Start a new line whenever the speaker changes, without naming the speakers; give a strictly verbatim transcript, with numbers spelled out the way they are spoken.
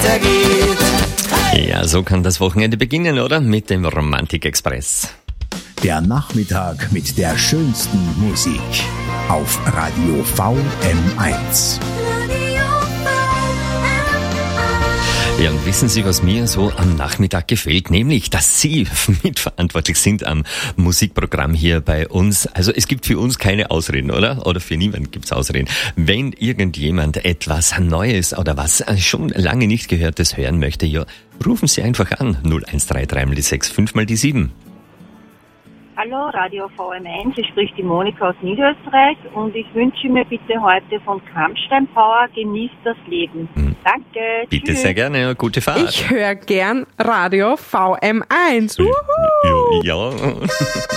weitergeht.
Ja, so kann das Wochenende beginnen, oder? Mit dem Romantik-Express.
Der Nachmittag mit der schönsten Musik auf Radio V M eins.
Ja, und wissen Sie, was mir so am Nachmittag gefällt? Nämlich, dass Sie mitverantwortlich sind am Musikprogramm hier bei uns. Also es gibt für uns keine Ausreden, oder? Oder für niemanden gibt's Ausreden. Wenn irgendjemand etwas Neues oder was schon lange nicht Gehörtes hören möchte, ja, rufen Sie einfach an. null eins drei drei mal die sechs, fünf mal die sieben.
Hallo, Radio V M eins, ich spricht die Monika aus Niederösterreich und ich wünsche mir bitte heute von Kampstein Power, genießt das Leben.
Hm.
Danke,
Bitte
tschüss.
sehr gerne, gute Fahrt.
Ich höre gern Radio V M eins. Uhu.
Ja. ja.